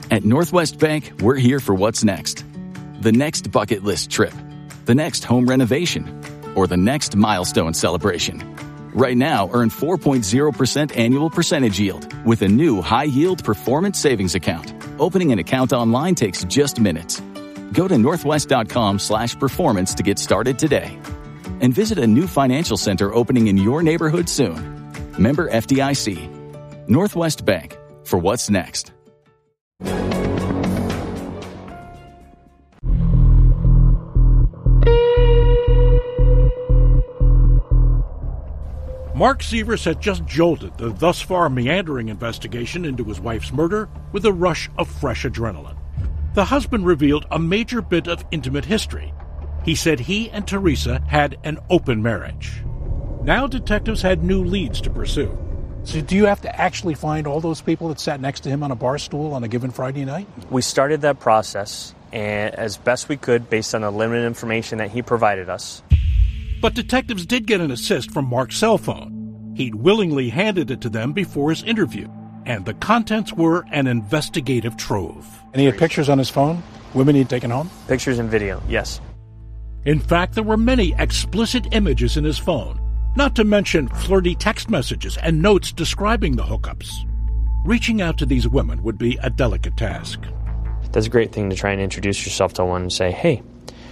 At Northwest Bank, we're here for what's next. The next bucket list trip, the next home renovation, or the next milestone celebration. Right now, earn 4.0% annual percentage yield with a new high-yield performance savings account. Opening an account online takes just minutes. Go to northwest.com/performance to get started today. And visit a new financial center opening in your neighborhood soon. Member FDIC. Northwest Bank, for what's next. Mark Sievers had just jolted the thus far meandering investigation into his wife's murder with a rush of fresh adrenaline. The husband revealed a major bit of intimate history. He said he and Teresa had an open marriage. Now detectives had new leads to pursue. So do you have to actually find all those people that sat next to him on a bar stool on a given Friday night? We started that process and as best we could based on the limited information that he provided us. But detectives did get an assist from Mark's cell phone. He'd willingly handed it to them before his interview, and the contents were an investigative trove. And he had pictures on his phone? Women he'd taken home? Pictures and video, yes. In fact, there were many explicit images in his phone, not to mention flirty text messages and notes describing the hookups. Reaching out to these women would be a delicate task. That's a great thing to try and introduce yourself to one and say, hey,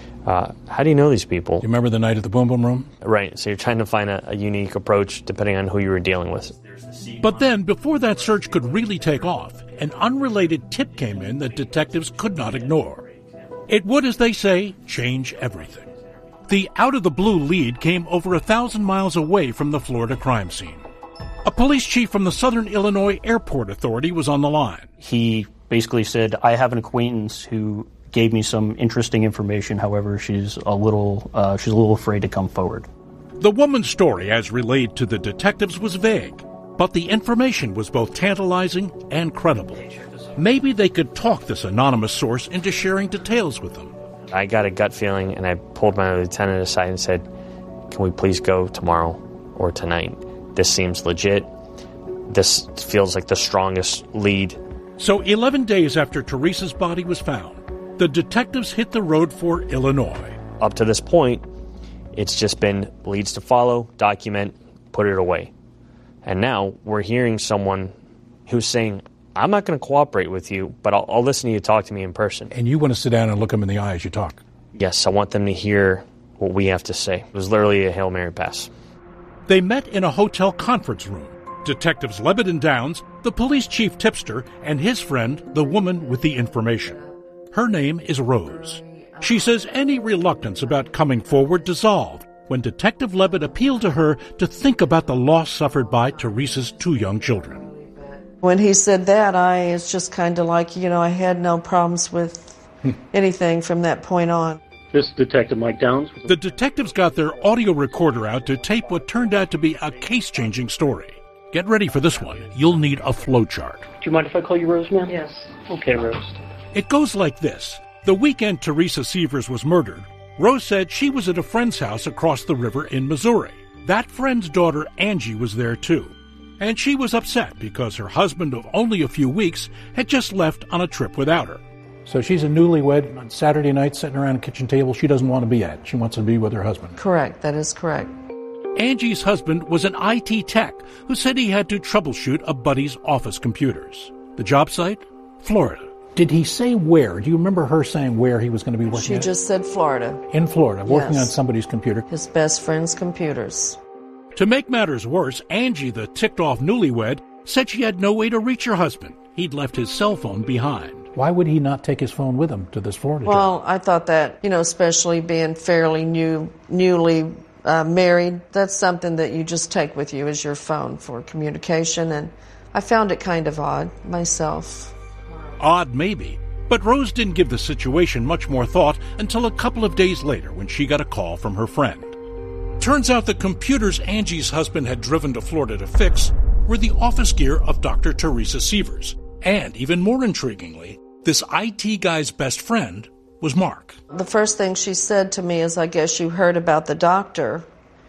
how do you know these people? Do you remember the night at the Boom Boom Room? Right, so you're trying to find a unique approach depending on who you were dealing with. But then, before that search could really take off, an unrelated tip came in that detectives could not ignore. It would, as they say, change everything. The out-of-the-blue lead came over 1,000 miles away from the Florida crime scene. A police chief from the Southern Illinois Airport Authority was on the line. He basically said, I have an acquaintance who gave me some interesting information. However, she's a little afraid to come forward. The woman's story, as relayed to the detectives, was vague, but the information was both tantalizing and credible. Maybe they could talk this anonymous source into sharing details with them. I got a gut feeling, and I pulled my lieutenant aside and said, can we please go tomorrow or tonight? This seems legit. This feels like the strongest lead. So 11 days after Teresa's body was found, the detectives hit the road for Illinois. Up to this point, it's just been leads to follow, document, put it away. And now we're hearing someone who's saying, I'm not going to cooperate with you, but I'll listen to you talk to me in person. And you want to sit down and look them in the eye as you talk? Yes, I want them to hear what we have to say. It was literally a Hail Mary pass. They met in a hotel conference room. Detectives Lebanon Downs, the police chief tipster, and his friend, the woman with the information. Her name is Rose. She says any reluctance about coming forward dissolved when Detective Levitt appealed to her to think about the loss suffered by Teresa's 2 young children. When he said that, it's just kind of like, I had no problems with anything from that point on. This is Detective Mike Downs. The detectives got their audio recorder out to tape what turned out to be a case-changing story. Get ready for this one. You'll need a flowchart. Do you mind if I call you Rose, ma'am? Yes. Okay, Rose. It goes like this. The weekend Teresa Sievers was murdered, Rose said she was at a friend's house across the river in Missouri. That friend's daughter, Angie, was there too. And she was upset because her husband of only a few weeks had just left on a trip without her. So she's a newlywed on Saturday night sitting around a kitchen table she doesn't want to be at. She wants to be with her husband. Correct. That is correct. Angie's husband was an IT tech who said he had to troubleshoot a buddy's office computers. The job site? Florida. Did he say where? Do you remember her saying where he was going to be working She just said Florida. In Florida, working Yes. on somebody's computer. His best friend's computers. To make matters worse, Angie, the ticked-off newlywed, said she had no way to reach her husband. He'd left his cell phone behind. Why would he not take his phone with him to this Florida job? Well, I thought that, especially being fairly newly married, that's something that you just take with you as your phone for communication, and I found it kind of odd myself. Odd, maybe. But Rose didn't give the situation much more thought until a couple of days later when she got a call from her friend. Turns out the computers Angie's husband had driven to Florida to fix were the office gear of Dr. Teresa Sievers. And even more intriguingly, this IT guy's best friend was Mark. The first thing she said to me is, I guess you heard about the doctor.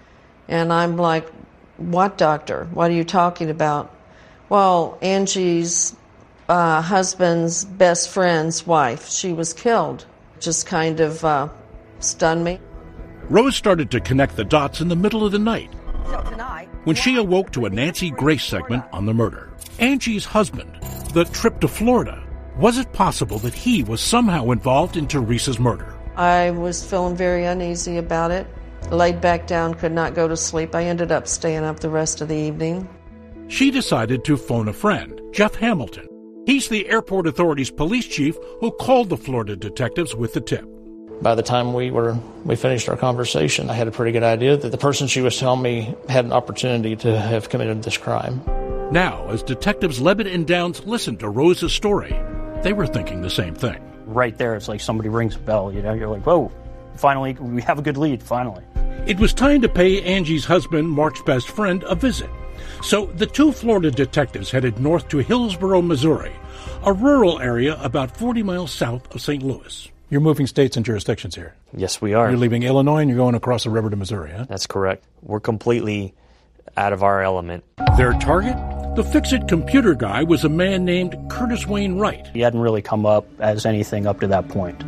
And I'm like, what doctor? What are you talking about? Well, Angie's husband's best friend's wife. She was killed. Just kind of stunned me. Rose started to connect the dots in the middle of the night when she awoke to a Nancy Grace segment on the murder. Angie's husband, the trip to Florida. Was it possible that he was somehow involved in Teresa's murder? I was feeling very uneasy about it. Laid back down, could not go to sleep. I ended up staying up the rest of the evening. She decided to phone a friend, Jeff Hamilton. He's the Airport Authority's police chief who called the Florida detectives with the tip. By the time we finished our conversation, I had a pretty good idea that the person she was telling me had an opportunity to have committed this crime. Now, as detectives Levitt and Downs listened to Rose's story, they were thinking the same thing. Right there, it's like somebody rings a bell, you're like, whoa, finally, we have a good lead, finally. It was time to pay Angie's husband, Mark's best friend, a visit. So the two Florida detectives headed north to Hillsborough, Missouri, a rural area about 40 miles south of St. Louis. You're moving states and jurisdictions here. Yes, we are. You're leaving Illinois and you're going across the river to Missouri, huh? That's correct. We're completely out of our element. Their target? The Fix-It computer guy was a man named Curtis Wayne Wright. He hadn't really come up as anything up to that point.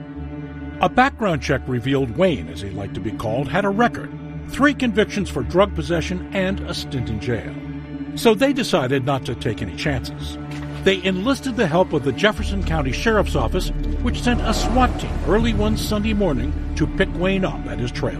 A background check revealed Wayne, as he liked to be called, had a record. 3 convictions for drug possession and a stint in jail. So they decided not to take any chances. They enlisted the help of the Jefferson County Sheriff's Office, which sent a SWAT team early one Sunday morning to pick Wayne up at his trailer.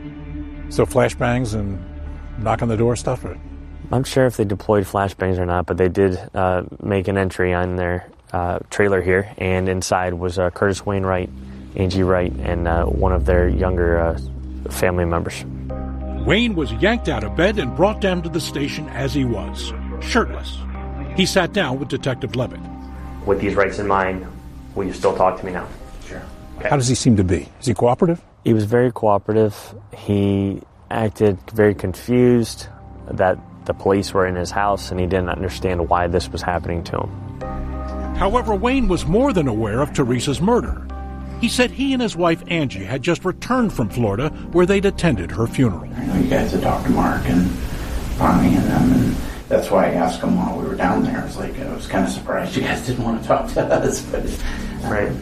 So flashbangs and knock on the door stuff? Or? I'm sure if they deployed flashbangs or not, but they did make an entry on their trailer here, and inside was Curtis Wayne Wright, Angie Wright, and one of their younger family members. Wayne was yanked out of bed and brought down to the station as he was, shirtless. He sat down with Detective Levitt. With these rights in mind, will you still talk to me now? Sure. Okay. How does he seem to be? Is he cooperative? He was very cooperative. He acted very confused that the police were in his house, and he didn't understand why this was happening to him. However, Wayne was more than aware of Teresa's murder. He said he and his wife, Angie, had just returned from Florida, where they'd attended her funeral. I know you guys had talked to Mark and Bonnie and them, and that's why I asked them while we were down there. I was kind of surprised you guys didn't want to talk to us. But Right.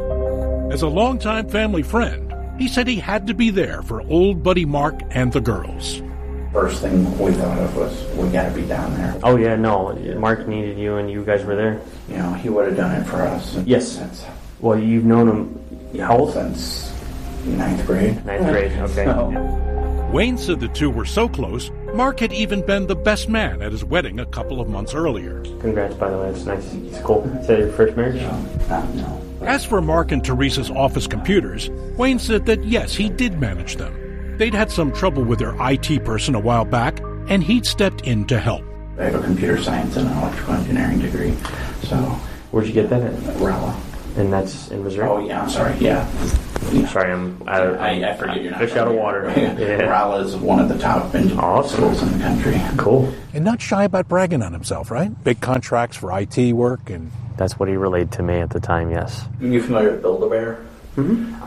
As a longtime family friend, he said he had to be there for old buddy Mark and the girls. First thing we thought of was, we got to be down there. Oh, yeah, no. Mark needed you, and you guys were there? You know, he would have done it for us. And Yes. Well, you've known him how old? Since 9th grade. 9th grade, okay. So, Wayne said the two were so close, Mark had even been the best man at his wedding a couple of months earlier. Congrats, by the way. It's nice. It's cool. Is that your first marriage? no. As for Mark and Teresa's office computers, Wayne said that yes, he did manage them. They'd had some trouble with their IT person a while back, and he'd stepped in to help. I have a computer science and an electrical engineering degree, so... Where'd you get that at? Rolla. And that's in Missouri? Oh, yeah, I'm sorry, yeah. Sorry, I forget you're not fish out of water. Yeah. Rolla is one of the top engineering schools in the country. Cool. And not shy about bragging on himself, right? Big contracts for IT work and... That's what he relayed to me at the time, yes. Are you familiar with Build-A-Bear? Mm-hmm.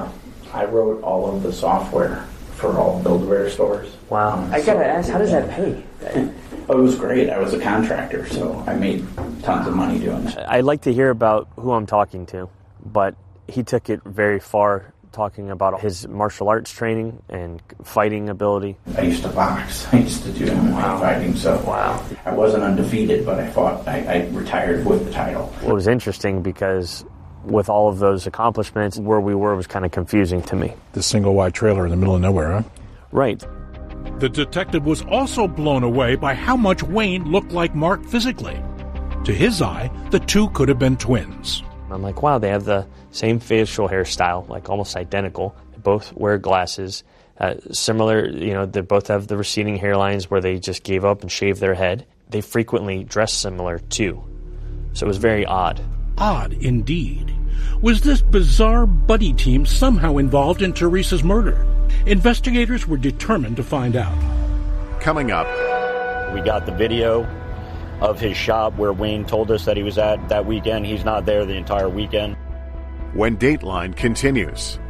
I wrote all of the software for all Build-A-Bear stores. Wow. I gotta ask, how does that pay? Oh, it was great. I was a contractor, so I made tons of money doing that. I'd like to hear about who I'm talking to, but he took it very far, talking about his martial arts training and fighting ability. I used to box. I used to do MMA fighting, so I wasn't undefeated, but I fought. I retired with the title. Well, it was interesting because with all of those accomplishments, where we were was kind of confusing to me. The single wide trailer in the middle of nowhere, huh? Right. The detective was also blown away by how much Wayne looked like Mark physically. To his eye, the two could have been twins. I'm like, wow, they have the same facial hairstyle, like almost identical. They both wear glasses. Similar, they both have the receding hairlines where they just gave up and shaved their head. They frequently dress similar, too. So it was very odd. Odd, indeed. Was this bizarre buddy team somehow involved in Teresa's murder? Investigators were determined to find out. Coming up. We got the video of his shop where Wayne told us that he was at that weekend. He's not there the entire weekend. When Dateline continues.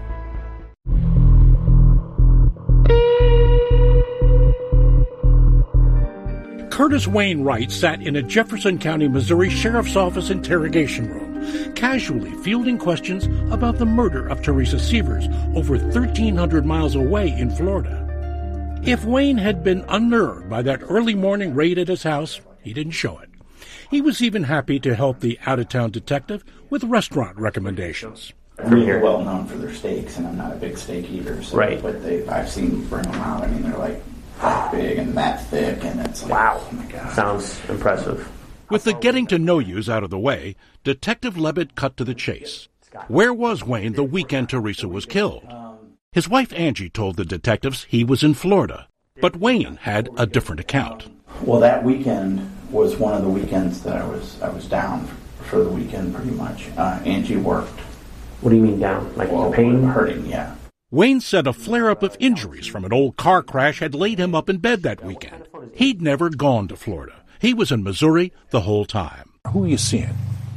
Curtis Wayne Wright sat in a Jefferson County, Missouri Sheriff's Office interrogation room, casually fielding questions about the murder of Teresa Sievers over 1,300 miles away in Florida. If Wayne had been unnerved by that early morning raid at his house, he didn't show it. He was even happy to help the out-of-town detective with restaurant recommendations. Really well known for their steaks, and I'm not a big steak eater, so Right. But I've seen them bring them out. I mean, they're like that big and that thick, and it's like, Wow. oh my God. Sounds impressive. With the getting-to-know-yous out of the way, Detective Levitt cut to the chase. Where was Wayne the weekend Teresa was killed? His wife Angie told the detectives he was in Florida, but Wayne had a different account. Well, that weekend was one of the weekends that I was down for the weekend, pretty much. Angie worked. What do you mean down? Like Well, pain? hurting, yeah. Wayne said a flare-up of injuries from an old car crash had laid him up in bed that weekend. He'd never gone to Florida. He was in Missouri the whole time. Who are you seeing?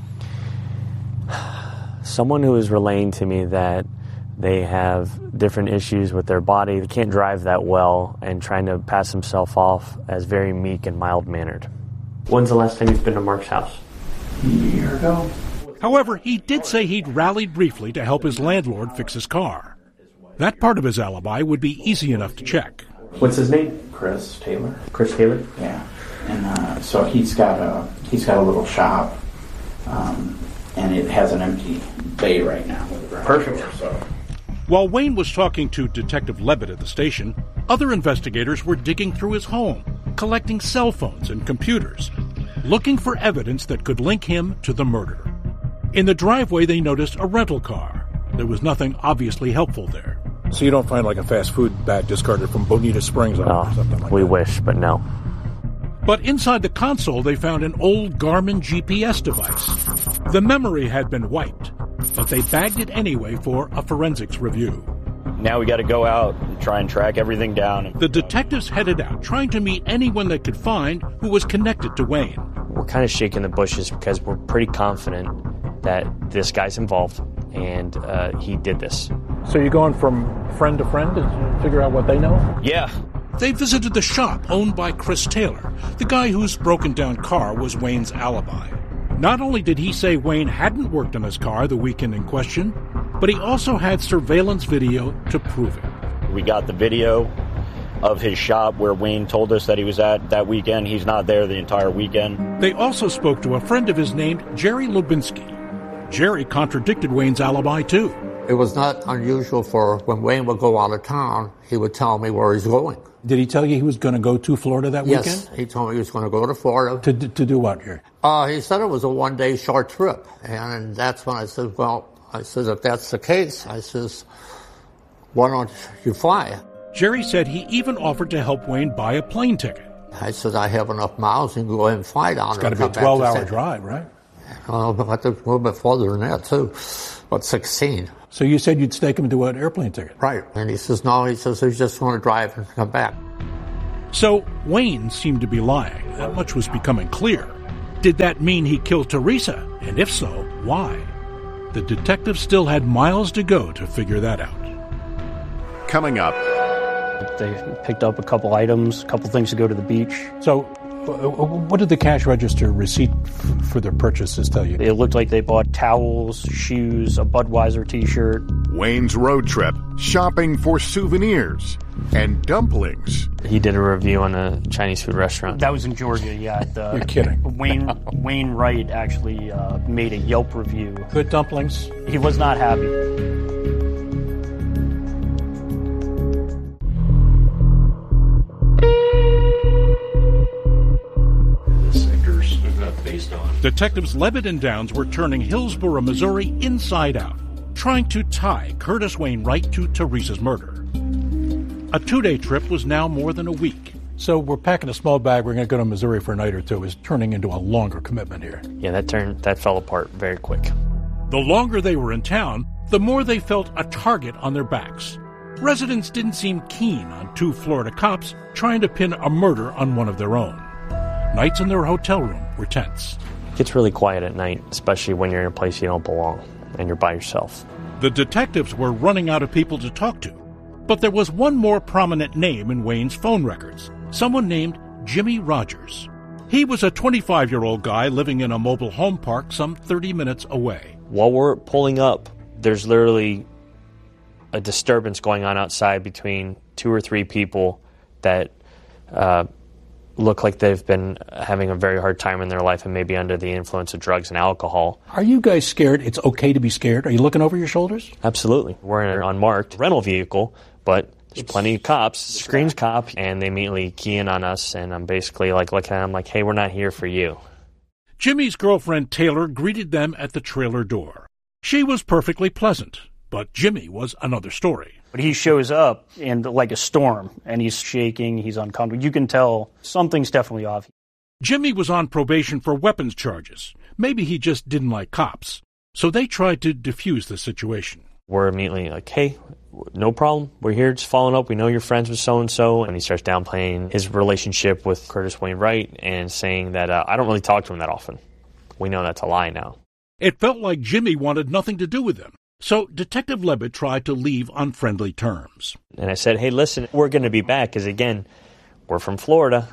Someone who is relaying to me that they have different issues with their body, they can't drive that well, and trying to pass himself off as very meek and mild-mannered. When's the last time you've been to Mark's house? A year ago. However, he did say he'd rallied briefly to help his landlord fix his car. That part of his alibi would be easy enough to check. What's his name? Chris Taylor. Chris Taylor? Yeah. And so he's got a little shop, and it has an empty bay right now. With a garage Perfect. door, so. While Wayne was talking to Detective Levitt at the station, other investigators were digging through his home, collecting cell phones and computers, looking for evidence that could link him to the murder. In the driveway, they noticed a rental car. There was nothing obviously helpful there. So you don't find like a fast food bag discarded from Bonita Springs or something like We that? wish, but no. But inside the console, they found an old Garmin GPS device. The memory had been wiped, but they bagged it anyway for a forensics review. Now we got to go out and try and track everything down. The detectives headed out, trying to meet anyone they could find who was connected to Wayne. We're kind of shaking the bushes because we're pretty confident that this guy's involved and he did this. So you're going from friend to friend to figure out what they know? Yeah. They visited the shop owned by Chris Taylor, the guy whose broken-down car was Wayne's alibi. Not only did he say Wayne hadn't worked on his car the weekend in question, but he also had surveillance video to prove it. We got the video of his shop where Wayne told us that he was at that weekend. He's not there the entire weekend. They also spoke to a friend of his named Jerry Lubinsky. Jerry contradicted Wayne's alibi, too. It was not unusual for when Wayne would go out of town, he would tell me where he's going. Did he tell you he was going to go to Florida that weekend? Yes, he told me he was going to go to Florida. To do what here? He said it was a one-day short trip. And that's when I said, if that's the case, I says, why don't you fly? Jerry said he even offered to help Wayne buy a plane ticket. I said, I have enough miles and go ahead and fly down there. It's got to be a 12-hour drive, right? Well, but a little bit further than that, too. But 16. So you said you'd stake him to an airplane ticket? Right. And he says, no, he's just going to drive and come back. So Wayne seemed to be lying. That much was becoming clear. Did that mean he killed Teresa? And if so, why? The detectives still had miles to go to figure that out. Coming up. They picked up a couple items, a couple things to go to the beach. So what did the cash register receipt for their purchases tell you? It looked like they bought towels, shoes, a Budweiser T-shirt. Wayne's road trip, shopping for souvenirs, and dumplings. He did a review on a Chinese food restaurant. That was in Georgia, yeah. You're kidding. Wayne Wright actually made a Yelp review. Good dumplings? He was not happy. Detectives Levitt and Downs were turning Hillsborough, Missouri inside out, trying to tie Curtis Wayne Wright to Teresa's murder. A 2-day trip was now more than a week. So we're packing a small bag, we're going to go to Missouri for a night or two, is turning into a longer commitment here. Yeah, that fell apart very quick. The longer they were in town, the more they felt a target on their backs. Residents didn't seem keen on 2 Florida cops trying to pin a murder on one of their own. Nights in their hotel room were tense. It gets really quiet at night, especially when you're in a place you don't belong and you're by yourself. The detectives were running out of people to talk to, but there was one more prominent name in Wayne's phone records, someone named Jimmy Rogers. He was a 25-year-old guy living in a mobile home park some 30 minutes away. While we're pulling up, there's literally a disturbance going on outside between 2 or 3 people that look like they've been having a very hard time in their life and maybe under the influence of drugs and alcohol. Are you guys scared? It's okay to be scared. Are you looking over your shoulders? Absolutely. We're in an unmarked rental vehicle, but there's plenty of cops, screams cop, and they immediately key in on us, and I'm basically like looking at them like, hey, we're not here for you. Jimmy's girlfriend Taylor greeted them at the trailer door. She was perfectly pleasant, but Jimmy was another story. But he shows up in like a storm, and he's shaking, he's uncomfortable. You can tell something's definitely off. Jimmy was on probation for weapons charges. Maybe he just didn't like cops. So they tried to defuse the situation. We're immediately like, hey, no problem. We're here just following up. We know you're friends with so-and-so. And he starts downplaying his relationship with Curtis Wayne Wright and saying that I don't really talk to him that often. We know that's a lie now. It felt like Jimmy wanted nothing to do with him. So Detective Levitt tried to leave on friendly terms. And I said, hey, listen, we're going to be back because, again, we're from Florida.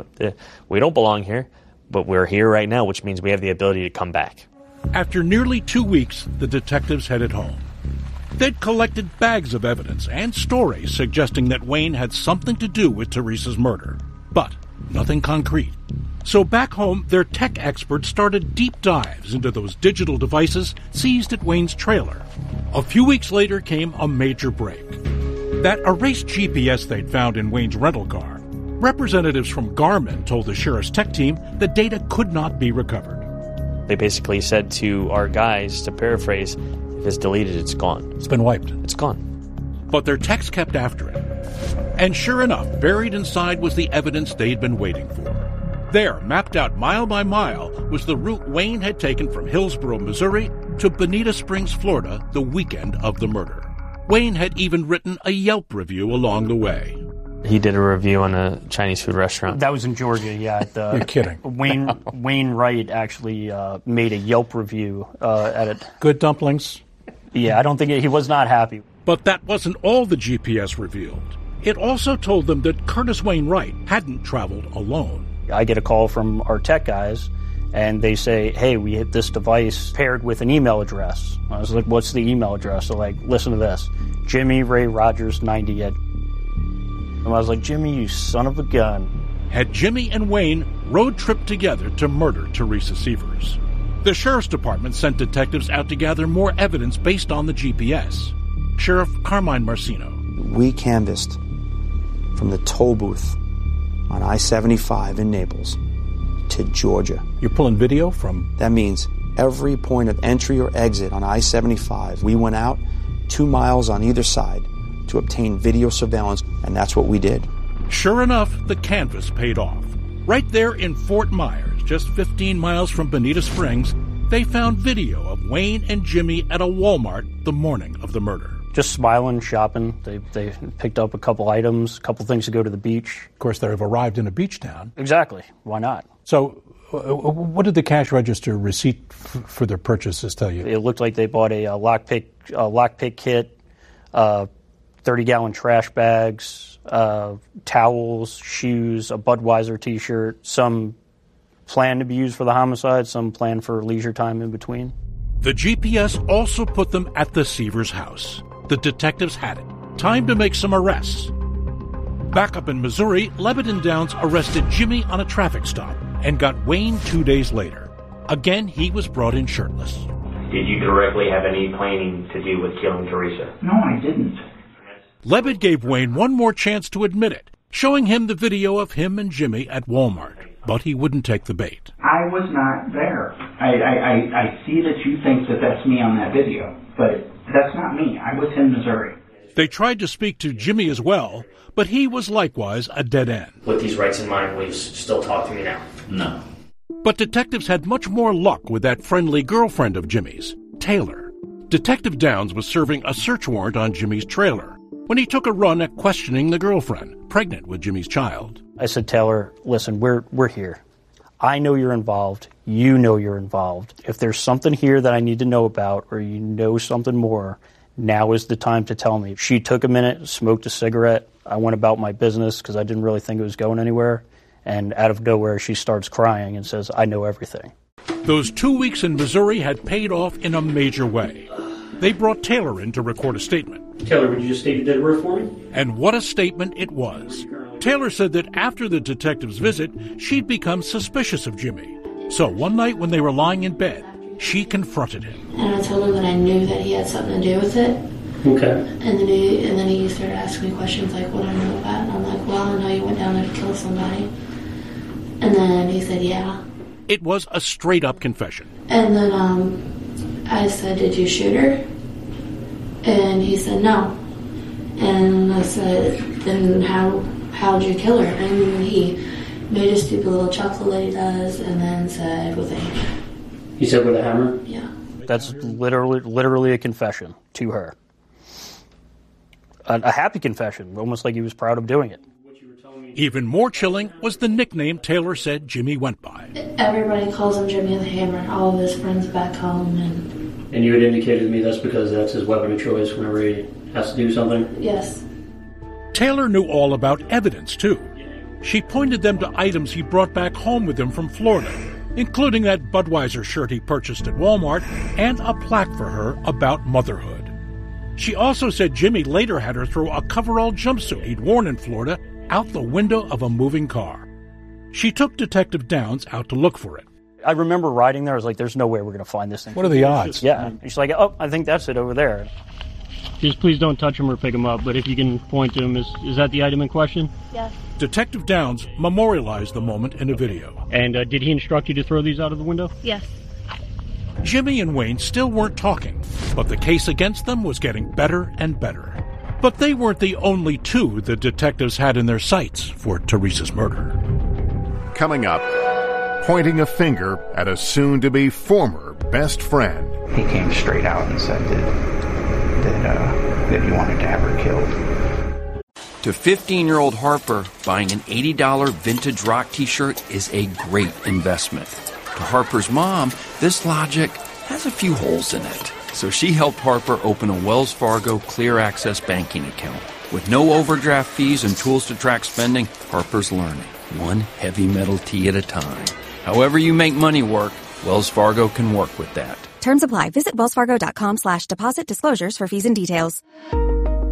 We don't belong here, but we're here right now, which means we have the ability to come back. After nearly 2 weeks, the detectives headed home. They'd collected bags of evidence and stories suggesting that Wayne had something to do with Teresa's murder, but nothing concrete. So back home, their tech experts started deep dives into those digital devices seized at Wayne's trailer. A few weeks later came a major break. That erased GPS they'd found in Wayne's rental car. Representatives from Garmin told the sheriff's tech team the data could not be recovered. They basically said to our guys, to paraphrase, if it's deleted, it's gone. It's been wiped. It's gone. But their techs kept after it. And sure enough, buried inside was the evidence they'd been waiting for. There, mapped out mile by mile, was the route Wayne had taken from Hillsborough, Missouri, to Bonita Springs, Florida, the weekend of the murder. Wayne had even written a Yelp review along the way. He did a review on a Chinese food restaurant. That was in Georgia, yeah. You're kidding. Wayne Wright actually made a Yelp review at it. Good dumplings? Yeah, I don't think he was not happy. But that wasn't all the GPS revealed. It also told them that Curtis Wayne Wright hadn't traveled alone. I get a call from our tech guys, and they say, hey, we hit this device paired with an email address. I was like, what's the email address? They're like, listen to this, Jimmy Ray Rogers 90 at... And I was like, Jimmy, you son of a gun. Had Jimmy and Wayne road tripped together to murder Teresa Sievers. The sheriff's department sent detectives out to gather more evidence based on the GPS. Sheriff Carmine Marcino. We canvassed from the toll booth on I-75 in Naples to Georgia. You're pulling video from? That means every point of entry or exit on I-75. We went out 2 miles on either side to obtain video surveillance, and that's what we did. Sure enough, the canvass paid off. Right there in Fort Myers, just 15 miles from Bonita Springs, they found video of Wayne and Jimmy at a Walmart the morning of the murder. Just smiling, shopping. They picked up a couple items, a couple things to go to the beach. Of course, they've arrived in a beach town. Exactly. Why not? So what did the cash register receipt for their purchases tell you? It looked like they bought a lockpick kit, 30-gallon trash bags, towels, shoes, a Budweiser T-shirt, some planned to be used for the homicide, some planned for leisure time in between. The GPS also put them at the Sievers house. The detectives had it. Time to make some arrests. Back up in Missouri, Lebanon Downs arrested Jimmy on a traffic stop and got Wayne 2 days later. Again, he was brought in shirtless. Did you directly have any planning to do with killing Teresa? No, I didn't. Levitt gave Wayne one more chance to admit it, showing him the video of him and Jimmy at Walmart, but he wouldn't take the bait. I was not there. I see that you think that that's me on that video, but that's not me. I was in Missouri. They tried to speak to Jimmy as well, but he was likewise a dead end. With these rights in mind, will you still talk to me now? No. But detectives had much more luck with that friendly girlfriend of Jimmy's, Taylor. Detective Downs was serving a search warrant on Jimmy's trailer when he took a run at questioning the girlfriend, pregnant with Jimmy's child. I said, Taylor, listen, we're here. I know you're involved. You know you're involved. If there's something here that I need to know about or you know something more, now is the time to tell me. She took a minute, smoked a cigarette. I went about my business because I didn't really think it was going anywhere. And out of nowhere, she starts crying and says, "I know everything." Those 2 weeks in Missouri had paid off in a major way. They brought Taylor in to record a statement. Taylor, would you just state your date of birth for me? And what a statement it was. Taylor said that after the detective's visit, she'd become suspicious of Jimmy. So one night when they were lying in bed, she confronted him. And I told him that I knew that he had something to do with it. Okay. And then he started asking me questions like, what I know about. And I'm like, well, I know you went down there to kill somebody. And then he said, yeah. It was a straight-up confession. And then I said, did you shoot her? And he said, no. And I said, then how'd you kill her? And he made a stupid little chuckle that he does, and then said, with a hammer. He said with a hammer? Yeah. That's literally a confession to her. A happy confession, almost like he was proud of doing it. Even more chilling was the nickname Taylor said Jimmy went by. Everybody calls him Jimmy the Hammer, all of his friends back home. And you had indicated to me that's because that's his weapon of choice whenever he has to do something? Yes. Taylor knew all about evidence, too. She pointed them to items he brought back home with him from Florida, including that Budweiser shirt he purchased at Walmart and a plaque for her about motherhood. She also said Jimmy later had her throw a coverall jumpsuit he'd worn in Florida out the window of a moving car. She took Detective Downs out to look for it. I remember riding there. I was like, there's no way we're going to find this thing. What are the odds? Yeah. And she's like, oh, I think that's it over there. Just please don't touch him or pick him up, but if you can point to him, is that the item in question? Yes. Detective Downs memorialized the moment in a video. And did he instruct you to throw these out of the window? Yes. Jimmy and Wayne still weren't talking, but the case against them was getting better and better. But they weren't the only two the detectives had in their sights for Teresa's murder. Coming up, pointing a finger at a soon-to-be former best friend. He came straight out and said that he wanted to have her killed. To 15-year-old Harper, buying an $80 vintage rock t-shirt is a great investment. To Harper's mom, this logic has a few holes in it. So she helped Harper open a Wells Fargo Clear Access banking account. With no overdraft fees and tools to track spending, Harper's learning, one heavy metal tea at a time. However you make money work, Wells Fargo can work with that. Terms apply. Visit wellsfargo.com/deposit disclosures for fees and details.